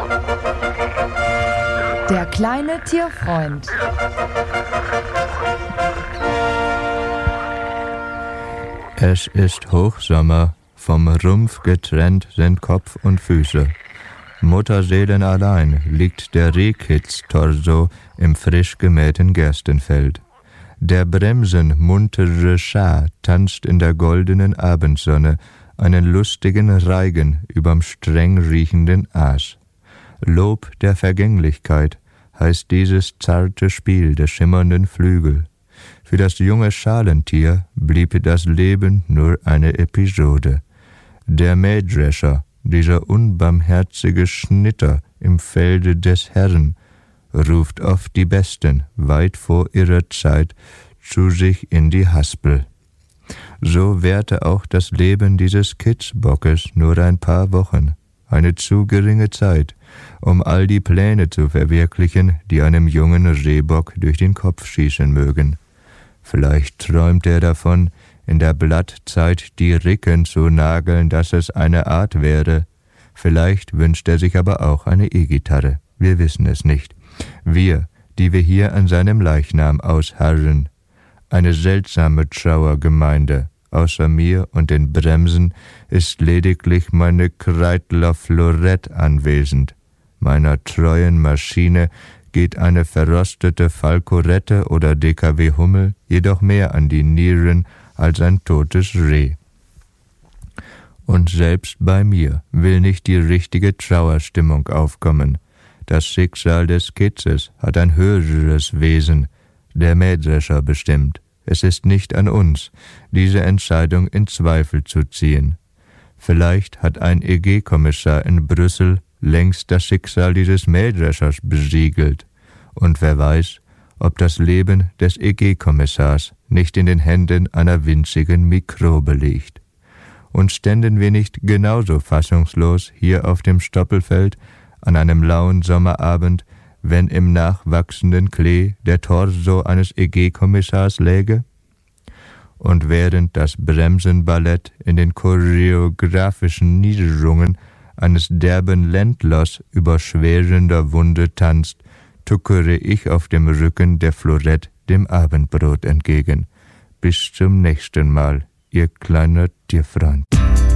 Der kleine Tierfreund. Es ist Hochsommer, vom Rumpf getrennt sind Kopf und Füße. Mutterseelen allein liegt der Rehkitz-Torso im frisch gemähten Gerstenfeld. Der Bremsen muntere Schar tanzt in der goldenen Abendsonne einen lustigen Reigen überm streng riechenden Aas. Lob der Vergänglichkeit heißt dieses zarte Spiel der schimmernden Flügel. Für das junge Schalentier blieb das Leben nur eine Episode. Der Mähdrescher, dieser unbarmherzige Schnitter im Felde des Herrn, ruft oft die Besten weit vor ihrer Zeit zu sich in die Haspel. So währte auch das Leben dieses Kitzbockes nur ein paar Wochen, eine zu geringe Zeit, um all die Pläne zu verwirklichen, die einem jungen Rehbock durch den Kopf schießen mögen. Vielleicht träumt er davon, in der Blattzeit die Ricken zu nageln, dass es eine Art wäre. Vielleicht wünscht er sich aber auch eine E-Gitarre. Wir wissen es nicht. Wir, die wir hier an seinem Leichnam ausharren. Eine seltsame Trauergemeinde. Außer mir und den Bremsen ist lediglich meine Kreidler Florett anwesend. Meiner treuen Maschine geht eine verrostete Falkorette oder DKW Hummel jedoch mehr an die Nieren als ein totes Reh. Und selbst bei mir will nicht die richtige Trauerstimmung aufkommen. Das Schicksal des Kitzes hat ein höheres Wesen, der Mähdrescher bestimmt. Es ist nicht an uns, diese Entscheidung in Zweifel zu ziehen. Vielleicht hat ein EG-Kommissar in Brüssel längst das Schicksal dieses Mähdreschers besiegelt. Und wer weiß, ob das Leben des EG-Kommissars nicht in den Händen einer winzigen Mikrobe liegt. Und ständen wir nicht genauso fassungslos hier auf dem Stoppelfeld an einem lauen Sommerabend, wenn im nachwachsenden Klee der Torso eines EG-Kommissars läge? Und während das Bremsenballett in den choreografischen Niederungen eines derben Ländlers über schwerender Wunde tanzt, tuckere ich auf dem Rücken der Florett dem Abendbrot entgegen. Bis zum nächsten Mal, ihr kleiner Tierfreund.